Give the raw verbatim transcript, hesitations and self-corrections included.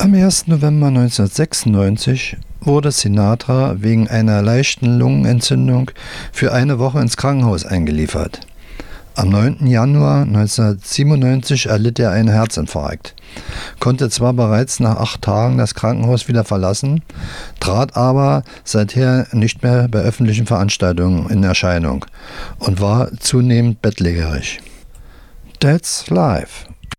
Am ersten November neunzehnhundertsechsundneunzig wurde Sinatra wegen einer leichten Lungenentzündung für eine Woche ins Krankenhaus eingeliefert. Am neunten Januar neunzehnhundertsiebenundneunzig erlitt er einen Herzinfarkt, konnte zwar bereits nach acht Tagen das Krankenhaus wieder verlassen, trat aber seither nicht mehr bei öffentlichen Veranstaltungen in Erscheinung und war zunehmend bettlägerig. That's Life.